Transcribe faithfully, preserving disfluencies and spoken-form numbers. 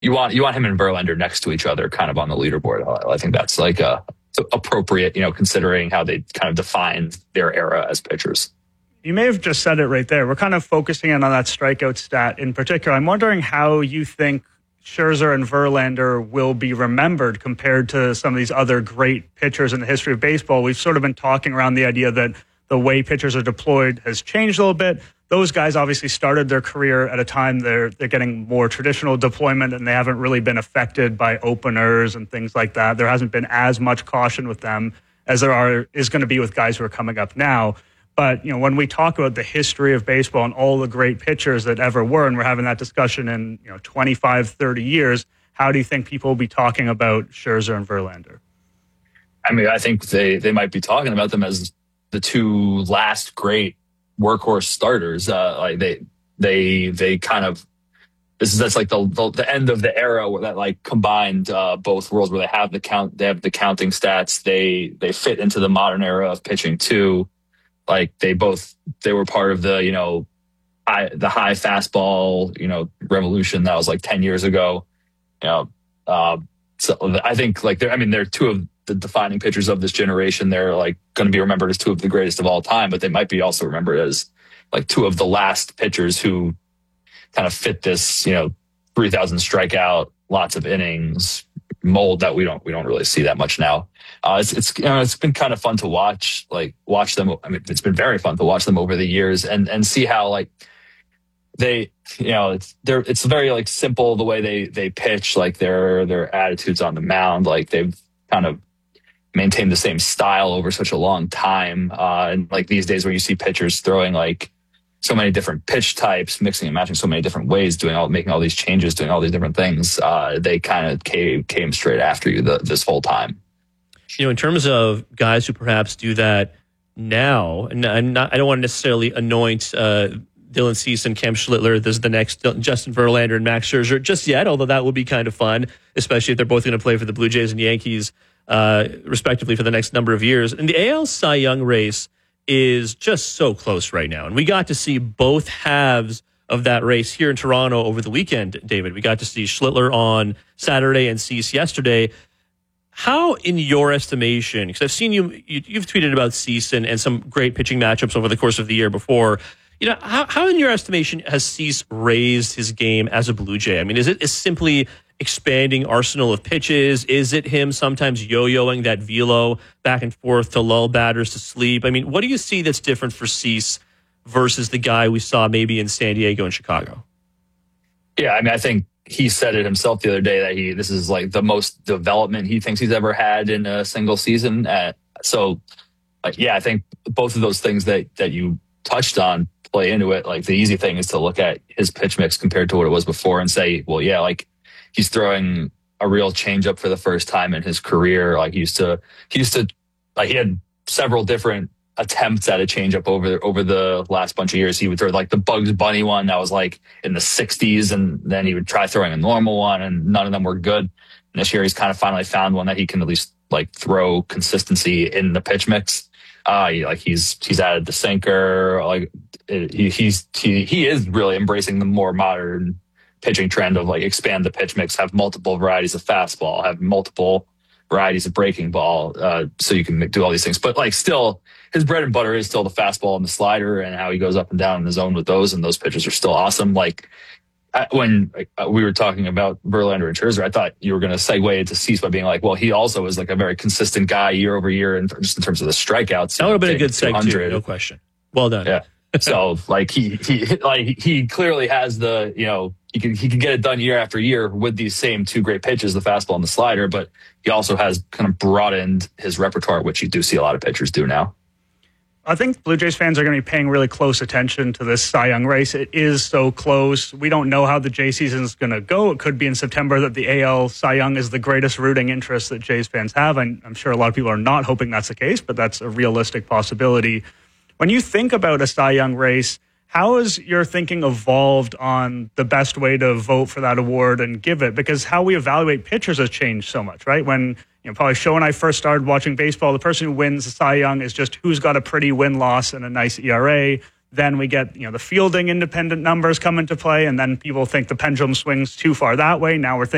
you want you want him and Verlander next to each other, kind of on the leaderboard. I, I think that's like a appropriate, you know, considering how they kind of defined their era as pitchers. You may have just said it right there. We're kind of focusing in on that strikeout stat in particular. I'm wondering how you think Scherzer and Verlander will be remembered compared to some of these other great pitchers in the history of baseball. We've sort of been talking around the idea that the way pitchers are deployed has changed a little bit. Those guys obviously started their career at a time they're they're getting more traditional deployment, and they haven't really been affected by openers and things like that. There hasn't been as much caution with them as there are is going to be with guys who are coming up now. But, you know, when we talk about the history of baseball and all the great pitchers that ever were, and we're having that discussion in, you know, twenty-five, thirty years, how do you think people will be talking about Scherzer and Verlander? I mean, I think they, they might be talking about them as the two last great workhorse starters. Uh, like they, they, they kind of, this is, that's like the, the, the end of the era where that like combined uh, both worlds, where they have the count, they have the counting stats. They, they fit into the modern era of pitching too. Like they both, they were part of the, you know, high, the high fastball, you know, revolution that was like ten years ago. You know, uh, so I think like they're, I mean, they're two of the defining pitchers of this generation. They're like going to be remembered as two of the greatest of all time, but they might be also remembered as like two of the last pitchers who kind of fit this, you know, three thousand strikeout, lots of innings mold that we don't, we don't really see that much now. Uh, it's, it's, you know, it's been kind of fun to watch, like watch them. I mean, it's been very fun to watch them over the years and, and see how like they, you know, it's, they're, it's very like simple the way they, they pitch, like their, their attitudes on the mound. Like they've kind of maintained the same style over such a long time. Uh, and like these days where you see pitchers throwing like so many different pitch types, mixing and matching so many different ways, doing all, making all these changes, doing all these different things. Uh, they kind of came, came straight after you the, this whole time. You know, in terms of guys who perhaps do that now, and I'm not, I don't want to necessarily anoint uh, Dylan Cease and Cam Schlittler as the next Justin Verlander and Max Scherzer just yet, although that would be kind of fun, especially if they're both going to play for the Blue Jays and Yankees, uh, respectively, for the next number of years. And the A L Cy Young race is just so close right now. And we got to see both halves of that race here in Toronto over the weekend, David. We got to see Schlittler on Saturday and Cease yesterday. How, in your estimation, because I've seen you, you, you've tweeted about Cease and, and some great pitching matchups over the course of the year before. You know, how, how in your estimation has Cease raised his game as a Blue Jay? I mean, is it is simply expanding arsenal of pitches? Is it him sometimes yo-yoing that velo back and forth to lull batters to sleep? I mean, what do you see that's different for Cease versus the guy we saw maybe in San Diego and Chicago? Yeah, I mean, I think he said it himself the other day that he this is like the most development he thinks he's ever had in a single season. Uh, so, uh, yeah, I think both of those things that that you touched on play into it. Like the easy thing is to look at his pitch mix compared to what it was before and say, well, yeah, like he's throwing a real changeup for the first time in his career. Like he used to, he used to, like he had several different attempts at a changeup over over the last bunch of years. He would throw like the Bugs Bunny one that was like in the sixties, and then he would try throwing a normal one, and none of them were good. And this year, he's kind of finally found one that he can at least like throw consistency in the pitch mix. Uh, he, like he's he's added the sinker. Like it, he, he's he he is really embracing the more modern pitching trend of like expand the pitch mix, have multiple varieties of fastball, have multiple varieties of breaking ball, uh, so you can do all these things. But like still, his bread and butter is still the fastball and the slider, and how he goes up and down in the zone with those, and those pitches are still awesome. Like when we were talking about Verlander and Scherzer, I thought you were going to segue into Cease by being like, well, he also is like a very consistent guy year over year, and just in terms of the strikeouts. That would have been a good segue too, no question. Well done. Yeah. So like he he like he clearly has the, you know, he can he can get it done year after year with these same two great pitches, the fastball and the slider, but he also has kind of broadened his repertoire, which you do see a lot of pitchers do now. I think Blue Jays fans are going to be paying really close attention to this Cy Young race. It is so close. We don't know how the Jays season is going to go. It could be in September that the A L Cy Young is the greatest rooting interest that Jays fans have. And I'm sure a lot of people are not hoping that's the case, but that's a realistic possibility. When you think about a Cy Young race, how has your thinking evolved on the best way to vote for that award and give it? Because how we evaluate pitchers has changed so much, right? When, you know, probably Show and I first started watching baseball, the person who wins the Cy Young is just who's got a pretty win-loss and a nice E R A. Then we get, you know, the fielding independent numbers come into play, and then people think the pendulum swings too far that way. Now we're thinking